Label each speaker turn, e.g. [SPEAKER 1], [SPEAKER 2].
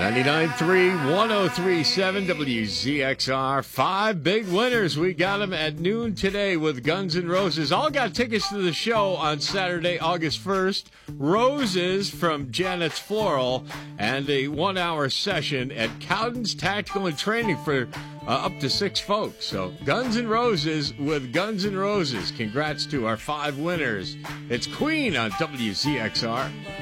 [SPEAKER 1] 99.3, 103.7 WZXR. 5 big winners. We got them at noon today with Guns N' Roses. All got tickets to the show on Saturday, August 1st. Roses from Janet's Floral and a 1-hour session at Cowden's Tactical and Training for up to 6 folks. So Guns N' Roses with Guns N' Roses. Congrats to our 5 winners. It's Queen on WZXR.